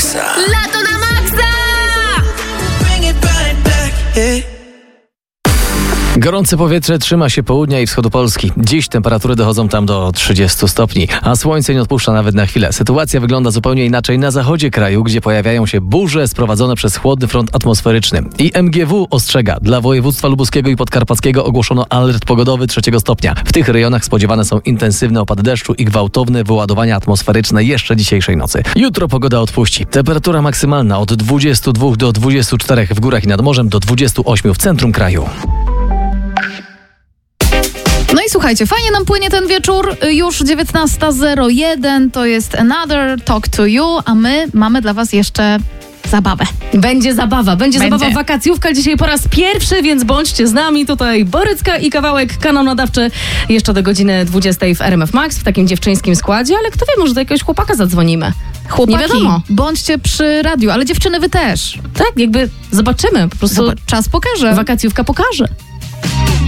maksa. Lato na maksa! Gorące powietrze trzyma się południa i wschodu Polski. Dziś temperatury dochodzą tam do 30 stopni, a słońce nie odpuszcza nawet na chwilę. Sytuacja wygląda zupełnie inaczej na zachodzie kraju, gdzie pojawiają się burze sprowadzone przez chłodny front atmosferyczny. I MGW ostrzega, dla województwa lubuskiego i podkarpackiego ogłoszono alert pogodowy 3 stopnia. W tych rejonach spodziewane są intensywne opady deszczu i gwałtowne wyładowania atmosferyczne jeszcze dzisiejszej nocy. Jutro pogoda odpuści. Temperatura maksymalna od 22 do 24 w górach i nad morzem, do 28 w centrum kraju. No i słuchajcie, fajnie nam płynie ten wieczór, już 19:01, to jest Another Talk to You, a my mamy dla was jeszcze zabawę. Będzie zabawa wakacjówka dzisiaj po raz pierwszy, więc bądźcie z nami. Tutaj Borycka i kawałek kanał nadawczy jeszcze do godziny 20 w RMF Max w takim dziewczyńskim składzie, ale kto wie, może do jakiegoś chłopaka zadzwonimy. Chłopaki, nie wiadomo. Bądźcie przy radiu, ale dziewczyny wy też. Tak, jakby zobaczymy po prostu. Czas pokaże. Wakacjówka pokaże.